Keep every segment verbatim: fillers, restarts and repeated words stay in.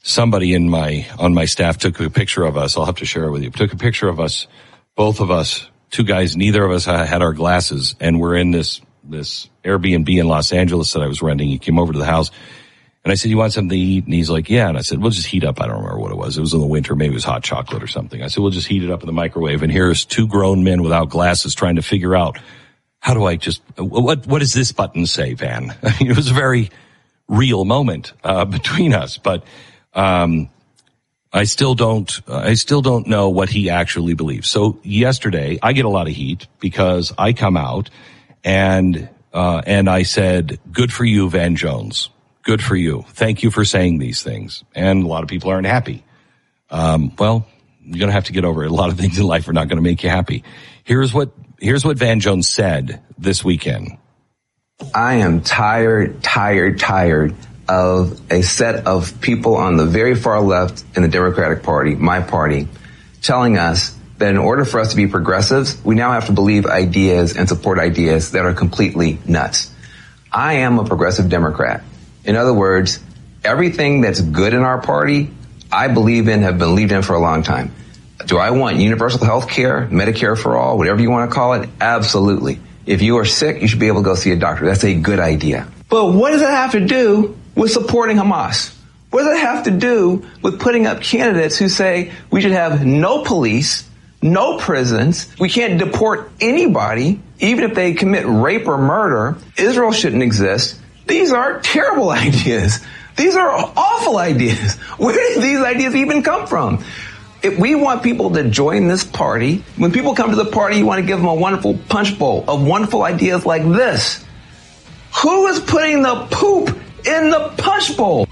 somebody in my, on my staff took a picture of us. I'll have to share it with you. Took a picture of us, both of us, two guys, neither of us had our glasses, and we're in this, this Airbnb in Los Angeles that I was renting. He came over to the house, and I said, you want something to eat? And he's like, yeah. And I said, we'll just heat up. I don't remember what it was. It was in the winter. Maybe it was hot chocolate or something. I said, we'll just heat it up in the microwave. And here's two grown men without glasses trying to figure out, how do I just, what, what does this button say, Van? I mean, it was a very real moment, uh, between us, but, um, I still don't, I still don't know what he actually believes. So yesterday, I get a lot of heat because I come out and, uh, and I said, good for you, Van Jones. Good for you. Thank you for saying these things. And a lot of people aren't happy. Um, well, you're going to have to get over it. A lot of things in life are not going to make you happy. Here's what, here's what Van Jones said this weekend. I am tired, tired, tired of a set of people on the very far left in the Democratic Party, my party, telling us that in order for us to be progressives, we now have to believe ideas and support ideas that are completely nuts. I am a progressive Democrat. In other words, everything that's good in our party, I believe in, have believed in for a long time. Do I want universal health care, Medicare for all, whatever you want to call it? Absolutely. If you are sick, you should be able to go see a doctor. That's a good idea. But what does it have to do with supporting Hamas? What does it have to do with putting up candidates who say we should have no police, no prisons, we can't deport anybody, even if they commit rape or murder, Israel shouldn't exist? These are terrible ideas. These are awful ideas. Where did these ideas even come from? If we want people to join this party, when people come to the party, you want to give them a wonderful punch bowl of wonderful ideas like this. Who is putting the poop in the punch bowl?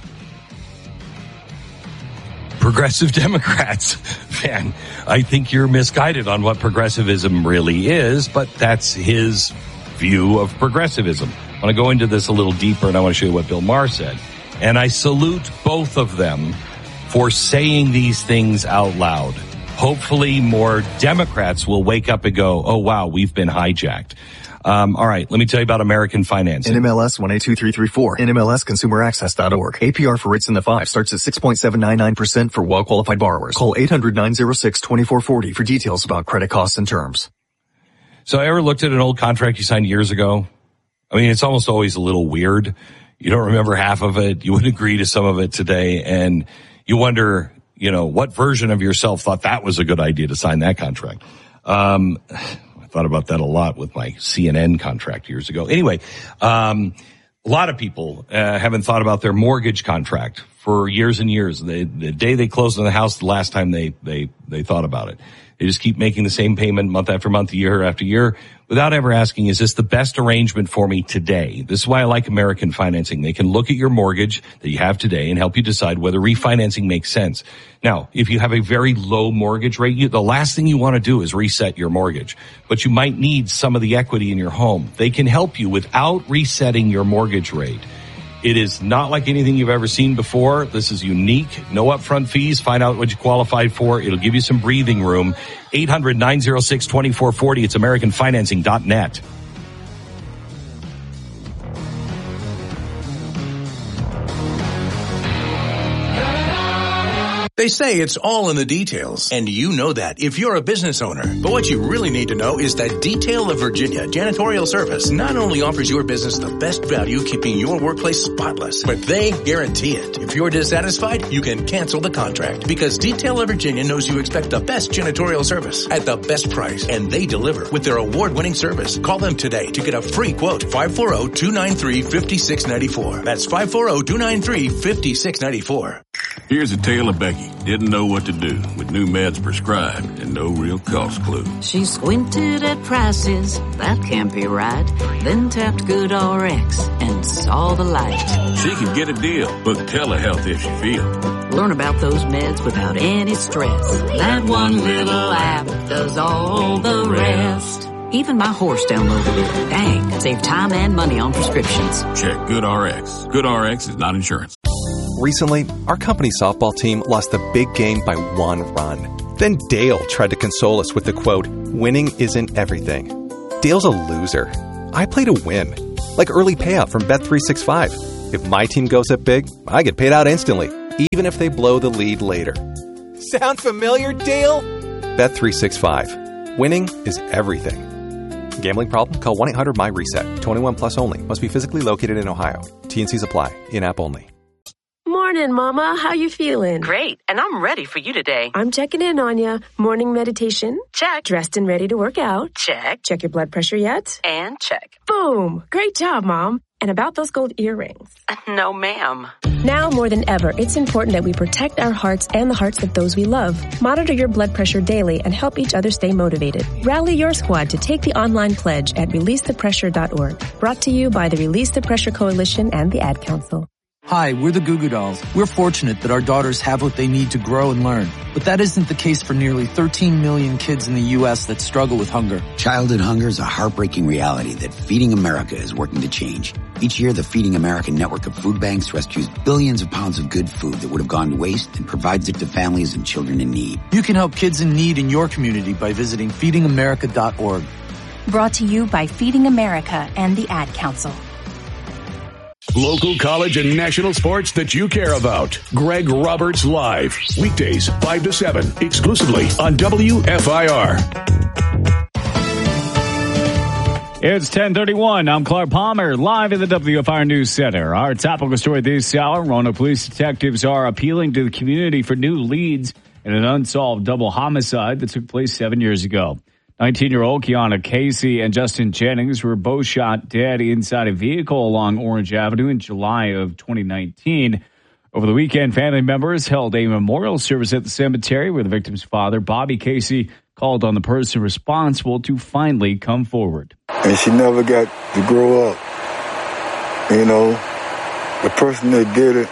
Progressive Democrats. Man, I think you're misguided on what progressivism really is, but that's his view of progressivism. I want to go into this a little deeper, and I want to show you what Bill Maher said. And I salute both of them for saying these things out loud. Hopefully more Democrats will wake up and go, oh, wow, we've been hijacked. Um, all right, let me tell you about American Financing. N M L S one eight two three three four. N M L S consumer access dot org. A P R for rates in the five starts at six point seven nine nine percent for well-qualified borrowers. Call eight hundred nine oh six two four four oh for details about credit costs and terms. So I ever looked at an old contract you signed years ago? I mean, it's almost always a little weird. You don't remember half of it. You wouldn't agree to some of it today. And you wonder, you know, what version of yourself thought that was a good idea to sign that contract? Um, I thought about that a lot with my C N N contract years ago. Anyway, um, a lot of people uh, haven't thought about their mortgage contract for years and years. They, the day they closed on the house, the last time they, they, they thought about it. They just keep making the same payment month after month, year after year, without ever asking, is this the best arrangement for me today? This is why I like American Financing. They can look at your mortgage that you have today and help you decide whether refinancing makes sense. Now, if you have a very low mortgage rate, you, the last thing you want to do is reset your mortgage. But you might need some of the equity in your home. They can help you without resetting your mortgage rate. It is not like anything you've ever seen before. This is unique. No upfront fees. Find out what you qualified for. It'll give you some breathing room. eight hundred nine oh six two four four oh. It's american financing dot net. They say it's all in the details, and you know that if you're a business owner. But what you really need to know is that Detail of Virginia Janitorial Service not only offers your business the best value keeping your workplace spotless, but they guarantee it. If you're dissatisfied, you can cancel the contract because Detail of Virginia knows you expect the best janitorial service at the best price, and they deliver with their award-winning service. Call them today to get a free quote. five four zero, two nine three, five six nine four. That's five four zero, two nine three, five six nine four. Here's a tale of Becky. Didn't know what to do with new meds prescribed and no real cost clue. She squinted at prices, that can't be right. Then tapped GoodRx and saw the light. She can get a deal. Book telehealth if she feels. Learn about those meds without any stress. That one little app does all the rest. Even my horse downloaded it. Dang, save time and money on prescriptions. Check GoodRx. GoodRx is not insurance. Recently, our company softball team lost the big game by one run. Then Dale tried to console us with the quote, winning isn't everything. Dale's a loser. I play to win. Like early payout from Bet three sixty-five. If my team goes up big, I get paid out instantly. even if they blow the lead later. Sound familiar, Dale? Bet three sixty-five. Winning is everything. Gambling problem? Call one eight hundred my reset. twenty-one plus only. Must be physically located in Ohio. T N Cs apply. In-app only. Morning, Mama. How you feeling? Great, and I'm ready for you today. I'm checking in on ya. Morning meditation? Check. Dressed and ready to work out? Check. Check your blood pressure yet? And check. Boom! Great job, Mom. And about those gold earrings? No, ma'am. Now more than ever, it's important that we protect our hearts and the hearts of those we love. Monitor your blood pressure daily and help each other stay motivated. Rally your squad to take the online pledge at release the pressure dot org. Brought to you by the Release the Pressure Coalition and the Ad Council. Hi, we're the Goo Goo Dolls. We're fortunate that our daughters have what they need to grow and learn. But that isn't the case for nearly thirteen million kids in the U S that struggle with hunger. Childhood hunger is a heartbreaking reality that Feeding America is working to change. Each year, the Feeding America network of food banks rescues billions of pounds of good food that would have gone to waste and provides it to families and children in need. You can help kids in need in your community by visiting feeding america dot org. Brought to you by Feeding America and the Ad Council. Local college and national sports that you care about. Greg Roberts Live. Weekdays, five to seven, exclusively on W F I R. It's ten thirty-one. I'm Clark Palmer, live in the W F I R News Center. Our topical story this hour, Roanoke police detectives are appealing to the community for new leads in an unsolved double homicide that took place seven years ago. nineteen-year-old Kiana Casey and Justin Jennings were both shot dead inside a vehicle along Orange Avenue in July of twenty nineteen. Over the weekend, family members held a memorial service at the cemetery where the victim's father, Bobby Casey, called on the person responsible to finally come forward. And she never got to grow up. You know, the person that did it,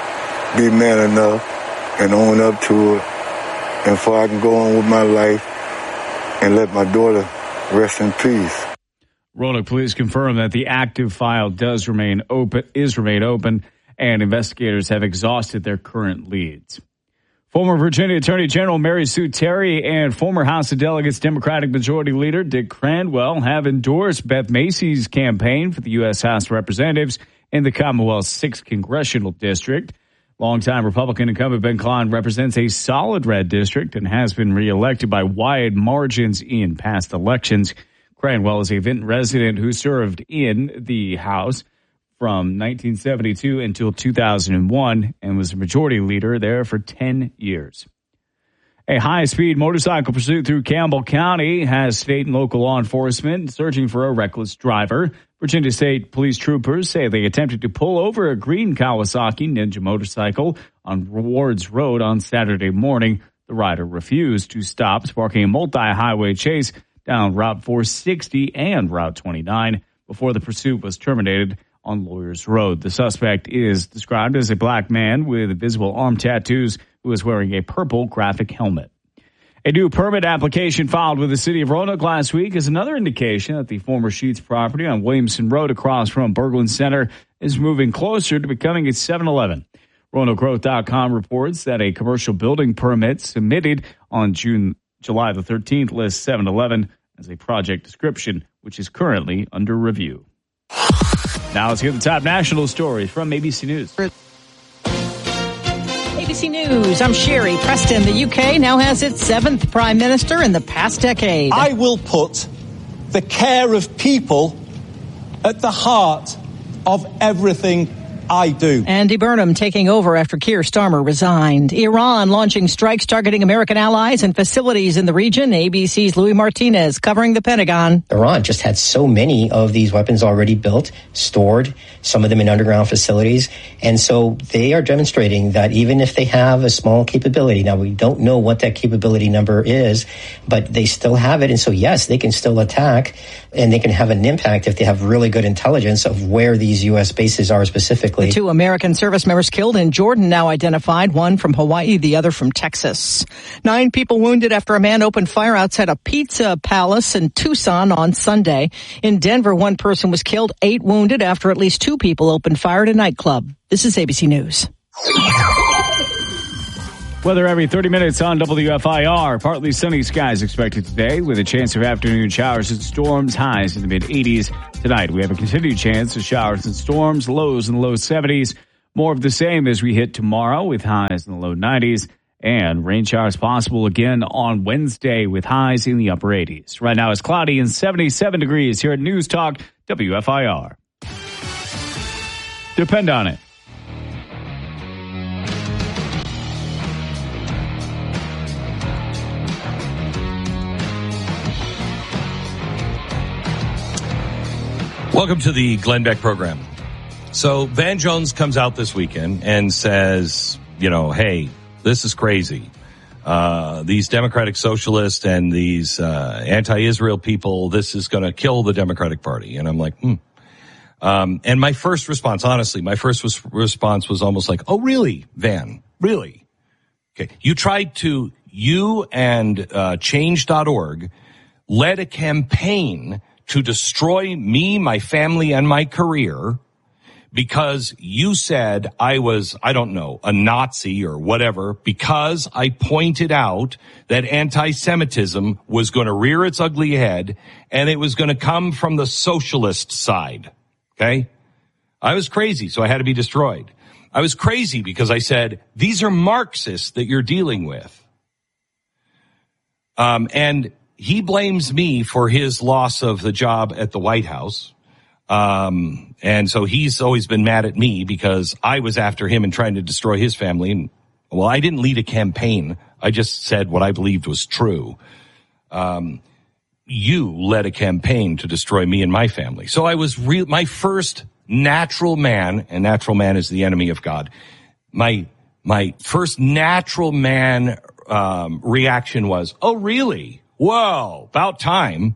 be man enough and own up to it. And so I can go on with my life and let my daughter rest in peace. Roanoke police confirm that the active file does remain open, is remain open, and investigators have exhausted their current leads. Former Virginia Attorney General Mary Sue Terry and former House of Delegates Democratic Majority Leader Dick Cranwell have endorsed Beth Macy's campaign for the U S House of Representatives in the Commonwealth's sixth Congressional District. Longtime Republican incumbent Ben Cline represents a solid red district and has been reelected by wide margins in past elections. Cranwell is a Vinton resident who served in the House from nineteen seventy-two until two thousand one and was the majority leader there for ten years. A high-speed motorcycle pursuit through Campbell County has state and local law enforcement searching for a reckless driver. Virginia State police troopers say they attempted to pull over a green Kawasaki Ninja motorcycle on Rewards Road on Saturday morning. The rider refused to stop, sparking a multi-highway chase down Route four sixty and Route twenty-nine before the pursuit was terminated on Lawyers Road. The suspect is described as a black man with visible arm tattoos who is wearing a purple graphic helmet. A new permit application filed with the city of Roanoke last week is another indication that the former Sheets property on Williamson Road across from Berglund Center is moving closer to becoming a seven eleven. Roanoke Growth dot com reports that a commercial building permit submitted on June July the thirteenth lists seven eleven as a project description, which is currently under review. Now let's hear the top national stories from A B C News. A B C News, I'm Sherry. Preston, the U K now has its seventh prime minister in the past decade. I will put the care of people at the heart of everything I do. Andy Burnham taking over after Keir Starmer resigned. Iran launching strikes targeting American allies and facilities in the region. A B C's Louis Martinez covering the Pentagon. Iran just had so many of these weapons already built, stored, some of them in underground facilities. And so they are demonstrating that even if they have a small capability, now we don't know what that capability number is, but they still have it. And so, yes, they can still attack and they can have an impact if they have really good intelligence of where these U S bases are specifically. The two American service members killed in Jordan now identified, one from Hawaii, the other from Texas. Nine people wounded after a man opened fire outside a pizza palace in Tucson on Sunday. In Denver, one person was killed, eight wounded after at least two people opened fire at a nightclub. This is A B C News. Weather every thirty minutes on W F I R. Partly sunny skies expected today with a chance of afternoon showers and storms, highs in the mid eighties. Tonight, we have a continued chance of showers and storms, lows in the low seventies. More of the same as we hit tomorrow with highs in the low nineties. And rain showers possible again on Wednesday with highs in the upper eighties. Right now it's cloudy and seventy-seven degrees here at News Talk W F I R. Depend on it. Welcome to the Glenn Beck program. So Van Jones comes out this weekend and says, you know, hey, this is crazy. Uh, these Democratic Socialists and these uh, anti-Israel people, this is going to kill the Democratic Party. And I'm like, hmm. Um, and my first response, honestly, my first was, response was almost like, oh, really, Van? Really? Okay. You tried to, you and uh, change dot org led a campaign to destroy me, my family, and my career because you said I was, I don't know, a Nazi or whatever, because I pointed out that anti-Semitism was going to rear its ugly head and it was going to come from the socialist side. Okay? I was crazy, so I had to be destroyed. I was crazy because I said, these are Marxists that you're dealing with. Um, and he blames me for his loss of the job at the White House. Um, and so he's always been mad at me because I was after him and trying to destroy his family. And, well, I didn't lead a campaign. I just said what I believed was true. Um, you led a campaign to destroy me and my family. So I was real, my first natural man, and natural man is the enemy of God. My, my first natural man, um, reaction was, oh, really? Whoa, about time.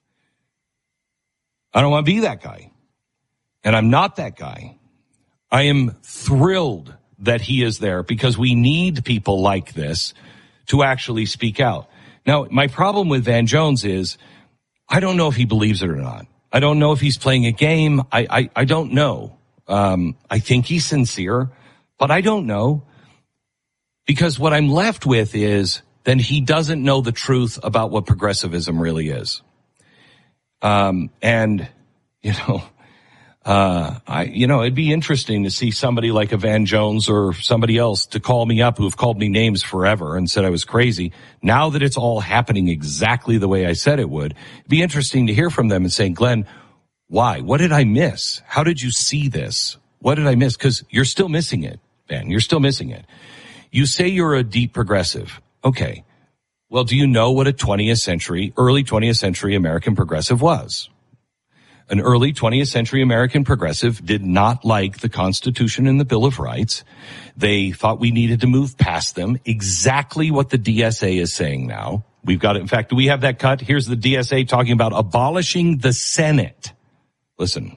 I don't want to be that guy. And I'm not that guy. I am thrilled that he is there because we need people like this to actually speak out. Now, my problem with Van Jones is I don't know if he believes it or not. I don't know if he's playing a game. I, I, I don't know. Um, I think he's sincere, but I don't know because what I'm left with is then he doesn't know the truth about what progressivism really is. Um, and, you know, uh, I, you know, it'd be interesting to see somebody like a Van Jones or somebody else to call me up who have called me names forever and said I was crazy. Now that it's all happening exactly the way I said it would, it'd be interesting to hear from them and saying, Glenn, why? What did I miss? How did you see this? What did I miss? Because you're still missing it, Van. You're still missing it. You say you're a deep progressive. Okay. Well, do you know what a twentieth century, early twentieth century American progressive was? An early twentieth century American progressive did not like the Constitution and the Bill of Rights. They thought we needed to move past them. Exactly what the D S A is saying now. We've got it. In fact, do we have that cut? Here's the D S A talking about abolishing the Senate. Listen.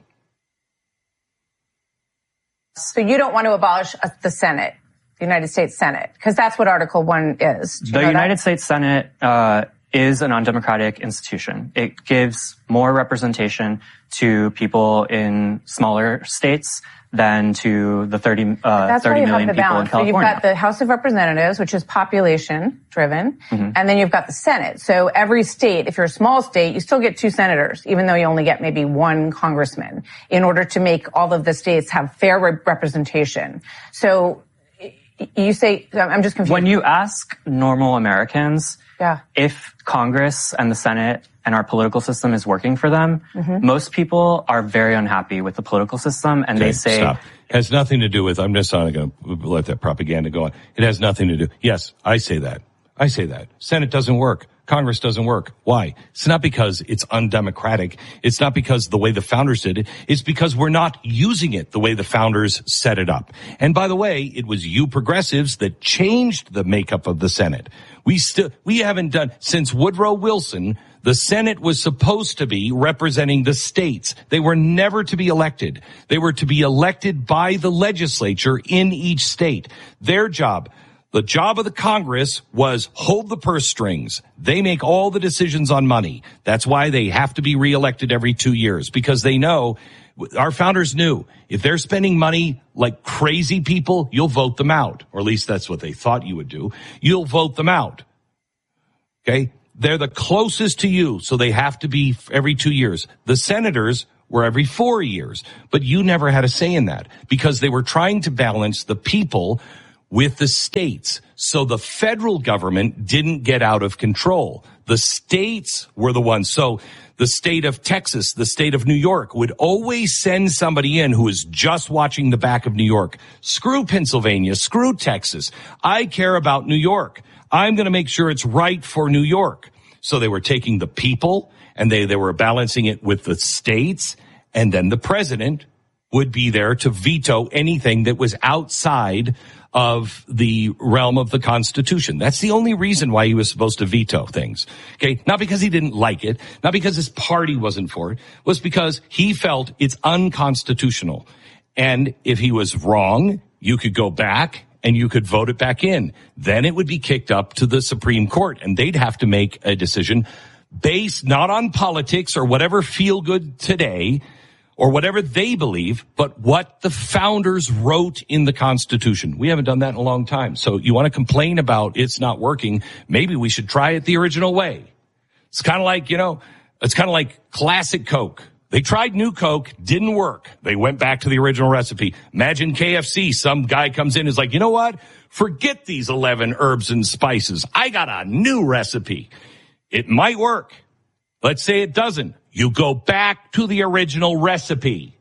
So you don't want to abolish the Senate? The United States Senate, because that's what Article One is. The United that? States Senate uh, is an undemocratic institution. It gives more representation to people in smaller states than to the thirty, uh, thirty million people balance. in California. So you've got the House of Representatives, which is population driven, mm-hmm. and then you've got the Senate. So every state, if you're a small state, you still get two senators, even though you only get maybe one congressman, in order to make all of the states have fair re- representation. So you say, I'm just confused. When you ask normal Americans yeah. if Congress and the Senate and our political system is working for them, mm-hmm. most people are very unhappy with the political system, and okay, they say... Stop. It has nothing to do with... I'm just not going to let that propaganda go on. It has nothing to do... Yes, I say that. I say that. Senate doesn't work. Congress doesn't work. Why? It's not because it's undemocratic. It's not because the way the founders did it. It's because we're not using it the way the founders set it up. And by the way, it was you progressives that changed the makeup of the Senate. We still, we haven't done, since Woodrow Wilson, the Senate was supposed to be representing the states. They were never to be elected. They were to be elected by the legislature in each state. Their job, the job of the Congress was hold the purse strings. They make all the decisions on money. That's why they have to be reelected every two years, because they know, our founders knew, if they're spending money like crazy people, you'll vote them out. Or at least that's what they thought you would do. You'll vote them out. Okay? They're the closest to you, so they have to be every two years. The senators were every four years. But you never had a say in that because they were trying to balance the people with the states. So the federal government didn't get out of control. The states were the ones. So the state of Texas, the state of New York would always send somebody in who was just watching the back of New York. Screw Pennsylvania, screw Texas. I care about New York. I'm going to make sure it's right for New York. So they were taking the people and they, they were balancing it with the states. And then the president would be there to veto anything that was outside of the realm of the Constitution. That's the only reason why he was supposed to veto things. Okay. Not because he didn't like it, not because his party wasn't for it, it was because he felt it's unconstitutional. And if he was wrong, you could go back and you could vote it back in. Then it would be kicked up to the Supreme Court and they'd have to make a decision based not on politics or whatever feel good today or whatever they believe, but what the founders wrote in the Constitution. We haven't done that in a long time. So you want to complain about it's not working. Maybe we should try it the original way. It's kind of like, you know, it's kind of like classic Coke. They tried new Coke, didn't work. They went back to the original recipe. Imagine K F C. Some guy comes in and is like, you know what? Forget these eleven herbs and spices. I got a new recipe. It might work. Let's say it doesn't. You go back to the original recipe.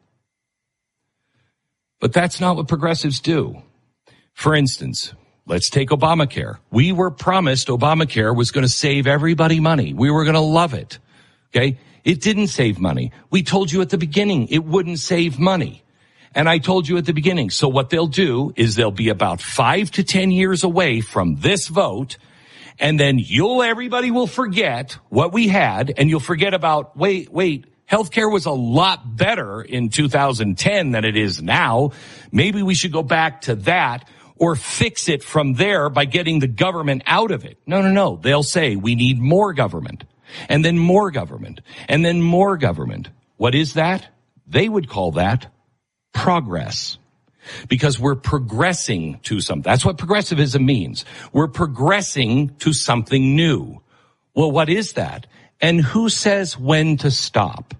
But that's not what progressives do. For instance, let's take Obamacare. We were promised Obamacare was going to save everybody money. We were going to love it. Okay? It didn't save money. We told you at the beginning it wouldn't save money. And I told you at the beginning. So what they'll do is they'll be about five to ten years away from this vote. And then you'll, everybody will forget what we had, and you'll forget about, wait, wait, healthcare was a lot better in two thousand ten than it is now. Maybe we should go back to that or fix it from there by getting the government out of it. No, no, no. They'll say we need more government and then more government and then more government. What is that? They would call that progress. Because we're progressing to something. That's what progressivism means. We're progressing to something new. Well, what is that? And who says when to stop?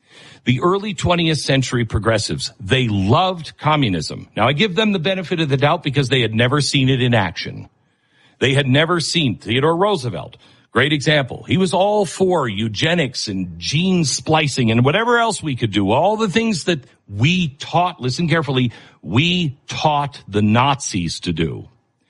The early twentieth century progressives, they loved communism. Now, I give them the benefit of the doubt because they had never seen it in action. They had never seen Theodore Roosevelt. Great example. He was all for eugenics and gene splicing and whatever else we could do. All the things that we taught, listen carefully, we taught the Nazis to do.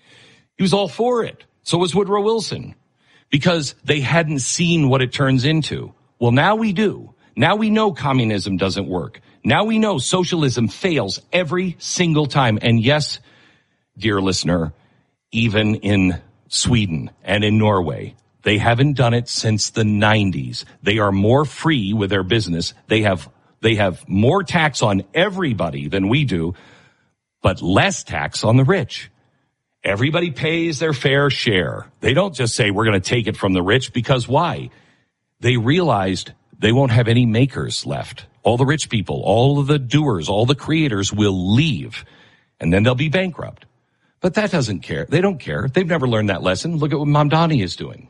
He was all for it. So was Woodrow Wilson because they hadn't seen what it turns into. Well, now we do. Now we know communism doesn't work. Now we know socialism fails every single time. And yes, dear listener, even in Sweden and in Norway, they haven't done it since the nineties. They are more free with their business. They have, they have more tax on everybody than we do, but less tax on the rich. Everybody pays their fair share. They don't just say we're going to take it from the rich because why? They realized they won't have any makers left. All the rich people, all of the doers, all the creators will leave and then they'll be bankrupt. But that doesn't care. They don't care. They've never learned that lesson. Look at what Mamdani is doing.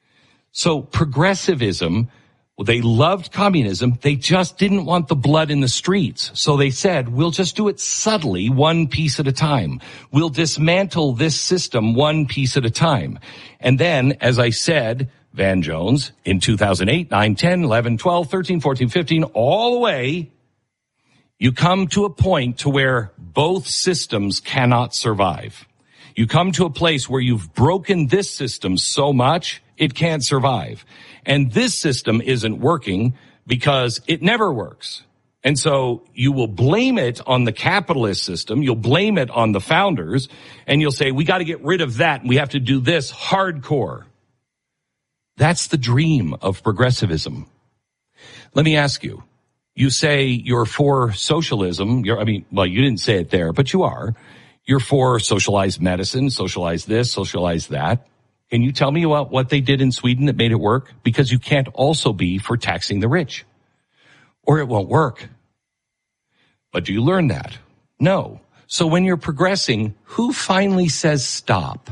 So progressivism, well, they loved communism. They just didn't want the blood in the streets. So they said, we'll just do it subtly, one piece at a time. We'll dismantle this system one piece at a time. And then, as I said, Van Jones, in two thousand eight, nine, ten, eleven, twelve, thirteen, fourteen, fifteen, all the way, you come to a point to where both systems cannot survive. You come to a place where you've broken this system so much, it can't survive. And this system isn't working because it never works. And so you will blame it on the capitalist system. You'll blame it on the founders. And you'll say, we got to get rid of that. And we have to do this hardcore. That's the dream of progressivism. Let me ask you. You say you're for socialism. You're, I mean, well, you didn't say it there, but you are. You're for socialized medicine, socialized this, socialized that. Can you tell me about what they did in Sweden that made it work? Because you can't also be for taxing the rich, or it won't work. But do you learn that? No. So when you're progressing, who finally says stop?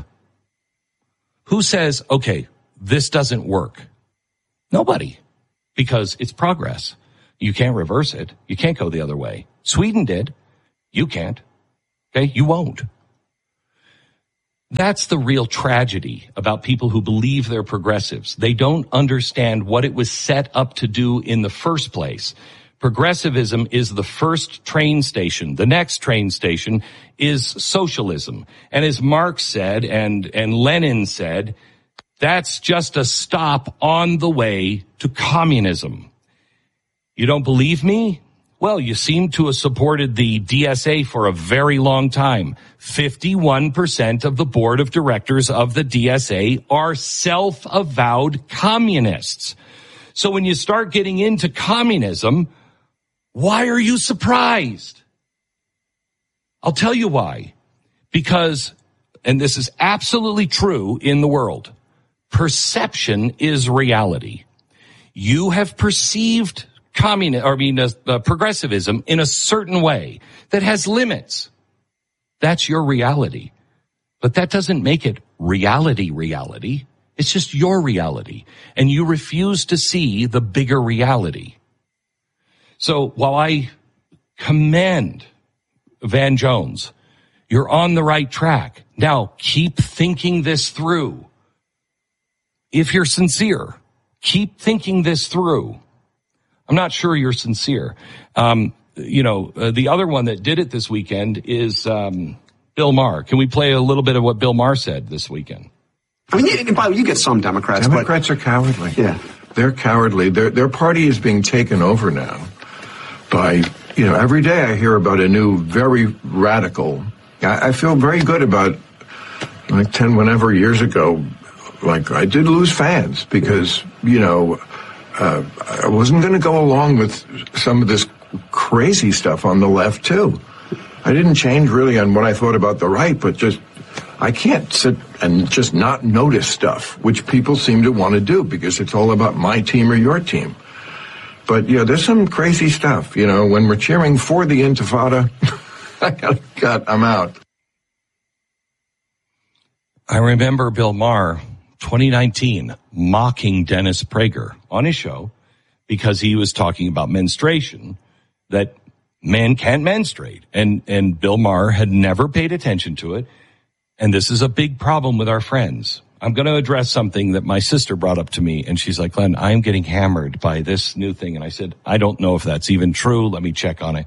Who says, okay, this doesn't work? Nobody, because it's progress. You can't reverse it. You can't go the other way. Sweden did. You can't. Okay? You won't. That's the real tragedy about people who believe they're progressives. They don't understand what it was set up to do in the first place. Progressivism is the first train station. The next train station is socialism. And as Marx said and, and Lenin said, that's just a stop on the way to communism. You don't believe me? Well, you seem to have supported the D S A for a very long time. fifty-one percent of the board of directors of the D S A are self-avowed communists. So when you start getting into communism, why are you surprised? I'll tell you why. Because, and this is absolutely true in the world, perception is reality. You have perceived communism, or I mean, uh, uh, progressivism in a certain way that has limits. That's your reality. But that doesn't make it reality reality. It's just your reality. And you refuse to see the bigger reality. So while I commend Van Jones, you're on the right track. Now keep thinking this through. If you're sincere, keep thinking this through. I'm not sure you're sincere. Um, you know, uh, the other one that did it this weekend is um, Bill Maher. Can we play a little bit of what Bill Maher said this weekend? I mean, you, by the way, you get some Democrats. Democrats but, are cowardly. Yeah. They're cowardly. Their their party is being taken over now by, you know, every day I hear about a new, very radical. I, I feel very good about, like ten, whenever years ago, like I did lose fans because, you know, uh, I wasn't going to go along with some of this crazy stuff on the left, too. I didn't change really on what I thought about the right, but just, I can't sit and just not notice stuff, which people seem to want to do because it's all about my team or your team. But, yeah, there's some crazy stuff, you know, when we're cheering for the Intifada, I gotta cut, I'm out. I remember Bill Maher, twenty nineteen, mocking Dennis Prager on his show because he was talking about menstruation, that men can't menstruate. And, and Bill Maher had never paid attention to it. And this is a big problem with our friends. I'm going to address something that my sister brought up to me, and she's like, Glenn, I'm getting hammered by this new thing. And I said, I don't know if that's even true. Let me check on it.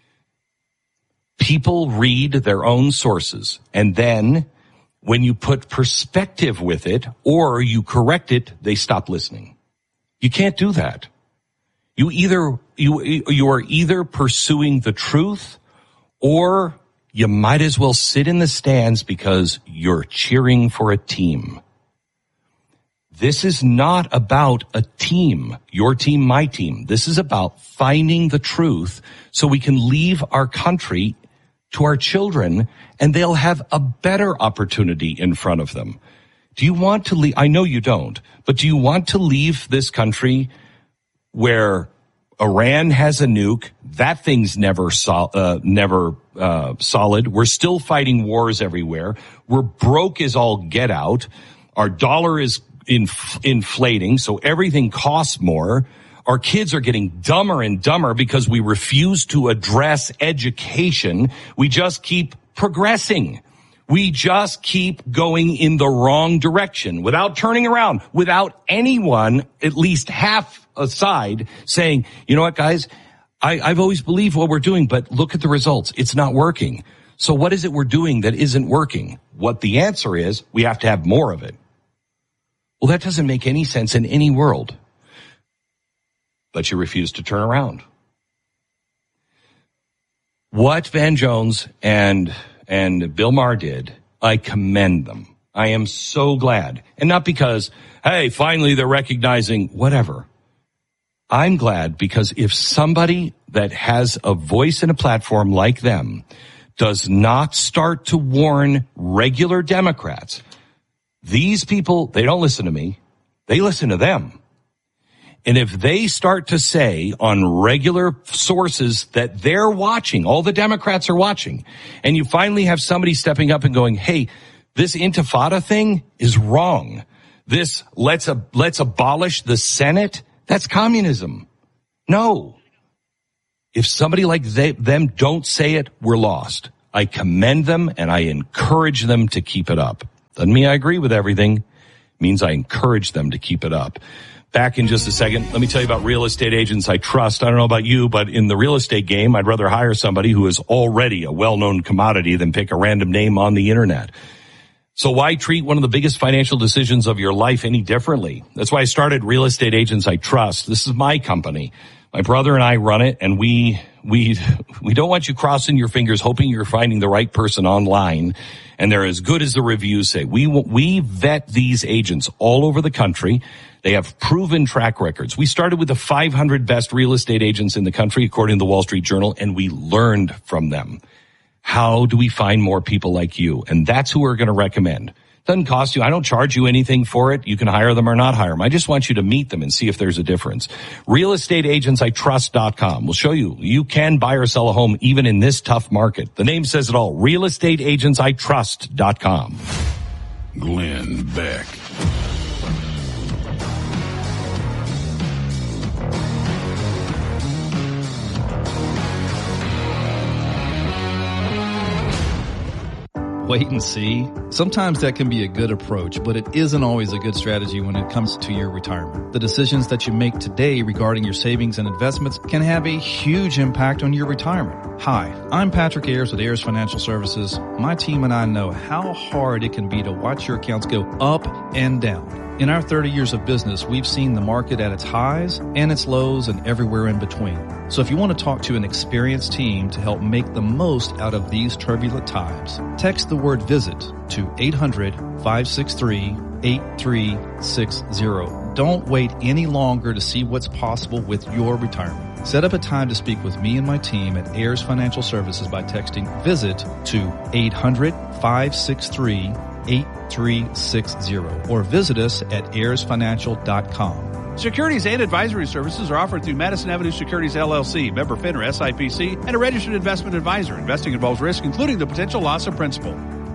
People read their own sources, and then when you put perspective with it or you correct it, they stop listening. You can't do that. You either, you, you are either pursuing the truth or you might as well sit in the stands because you're cheering for a team. This is not about a team, your team, my team. This is about finding the truth so we can leave our country to our children and they'll have a better opportunity in front of them. Do you want to leave? I know you don't, but do you want to leave this country where Iran has a nuke? That thing's never sol- uh, never uh, solid. We're still fighting wars everywhere. We're broke as all get out. Our dollar is inf- inflating, so everything costs more. Our kids are getting dumber and dumber because we refuse to address education. We just keep progressing. We just keep going in the wrong direction without turning around, without anyone, at least half aside, saying, you know what, guys, I, I've always believed what we're doing, but look at the results. It's not working. So what is it we're doing that isn't working? What the answer is, we have to have more of it. Well, that doesn't make any sense in any world. But you refuse to turn around. What Van Jones and and Bill Maher did, I commend them. I am so glad. And not because, hey, finally they're recognizing whatever. I'm glad because if somebody that has a voice and a platform like them does not start to warn regular Democrats, these people, they don't listen to me. They listen to them. And if they start to say on regular sources that they're watching, all the Democrats are watching, and you finally have somebody stepping up and going, hey, this Intifada thing is wrong. This let's, uh, let's abolish the Senate. That's communism. No, If somebody like they, them don't say it, we're lost. I commend them and I encourage them to keep it up. Doesn't mean I agree with everything. It means I encourage them to keep it up. Back in just a second, let me tell you about real estate agents I trust. I don't know about you, but in the real estate game, I'd rather hire somebody who is already a well-known commodity than pick a random name on the internet. So why treat one of the biggest financial decisions of your life any differently? That's why I started Real Estate Agents I Trust. This is my company. My brother and I run it, and we we we don't want you crossing your fingers hoping you're finding the right person online and they're as good as the reviews say. We we vet these agents all over the country. They have proven track records. We started with the five hundred best real estate agents in the country, according to the Wall Street Journal, and we learned from them. How do we find more people like you? And that's who we're going to recommend. Doesn't cost you. I don't charge you anything for it. You can hire them or not hire them. I just want you to meet them and see if there's a difference. real estate agents I trust dot com will show you you can buy or sell a home even in this tough market. The name says it all. real estate agents I trust dot com. Glenn Beck. Wait and see. Sometimes that can be a good approach, but it isn't always a good strategy when it comes to your retirement. The decisions that you make today regarding your savings and investments can have a huge impact on your retirement. Hi, I'm Patrick Ayers with Ayers Financial Services. My team and I know how hard it can be to watch your accounts go up and down. In our thirty years of business, we've seen the market at its highs and its lows and everywhere in between. So if you want to talk to an experienced team to help make the most out of these turbulent times, text the word VISIT to eight hundred, five six three, eight three six zero. Don't wait any longer to see what's possible with your retirement. Set up a time to speak with me and my team at Ayers Financial Services by texting VISIT to eight hundred, five six three, eight three six zero or visit us at ayers financial dot com. Securities and advisory services are offered through Madison Avenue Securities, L L C, member FINRA, S I P C, and a registered investment advisor. Investing involves risk, including the potential loss of principal.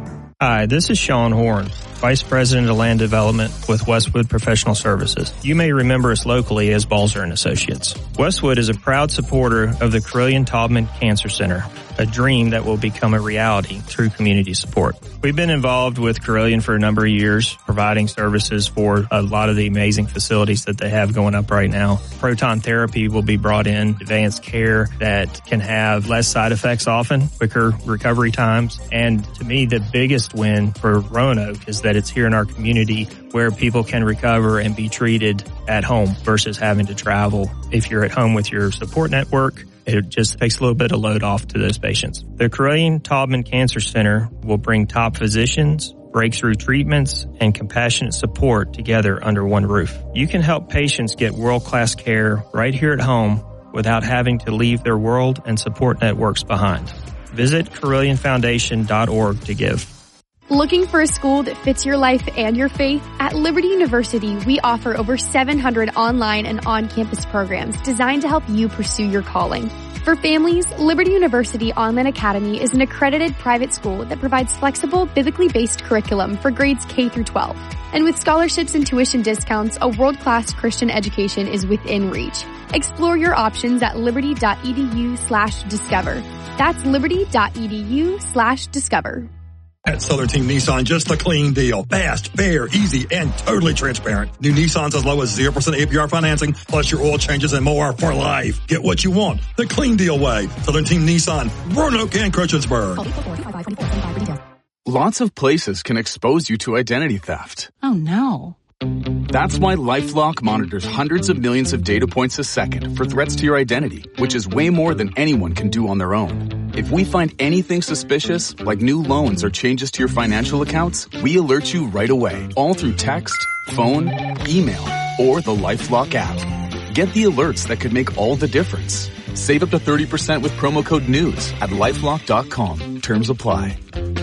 Hi, this is Sean Horn, Vice President of Land Development with Westwood Professional Services. You may remember us locally as Balzer and Associates. Westwood is a proud supporter of the Carilion Taubman Cancer Center, a dream that will become a reality through community support. We've been involved with Carilion for a number of years, providing services for a lot of the amazing facilities that they have going up right now. Proton therapy will be brought in, advanced care that can have less side effects often, quicker recovery times, and to me, the biggest win for Roanoke is that it's here in our community where people can recover and be treated at home versus having to travel. If you're at home with your support network, it just takes a little bit of load off to those patients. The Carilion Taubman Cancer Center will bring top physicians, breakthrough treatments, and compassionate support together under one roof. You can help patients get world-class care right here at home without having to leave their world and support networks behind. Visit Carilion Foundation dot org to give. Looking for a school that fits your life and your faith? At Liberty University, we offer over seven hundred online and on-campus programs designed to help you pursue your calling. For families, Liberty University Online Academy is an accredited private school that provides flexible, biblically based curriculum for grades K through twelve. And with scholarships and tuition discounts, a world-class Christian education is within reach. Explore your options at liberty.edu slash discover. That's liberty.edu slash discover. At Southern Team Nissan, just a clean deal. Fast, fair, easy, and totally transparent. New Nissans as low as zero percent A P R financing, plus your oil changes and more for life. Get what you want the clean deal way. Southern Team Nissan, Roanoke and Christiansburg. Lots of places can expose you to identity theft. Oh no. That's why LifeLock monitors hundreds of millions of data points a second for threats to your identity, which is way more than anyone can do on their own. If we find anything suspicious, like new loans or changes to your financial accounts, we alert you right away, all through text, phone, email, or the LifeLock app. Get the alerts that could make all the difference. Save up to thirty percent with promo code NEWS at lifelock dot com. Terms apply.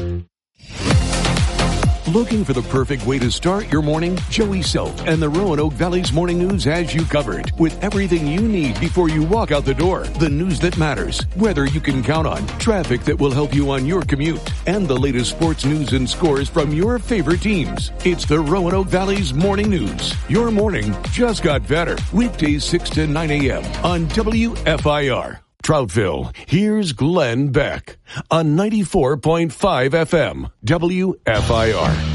Looking for the perfect way to start your morning? Joey Self and the Roanoke Valley's Morning News has you covered with everything you need before you walk out the door. The news that matters, weather you can count on, traffic that will help you on your commute, and the latest sports news and scores from your favorite teams. It's the Roanoke Valley's Morning News. Your morning just got better. Weekdays six to nine a.m. on W F I R. Troutville, here's Glenn Beck on ninety-four point five F M, W F I R.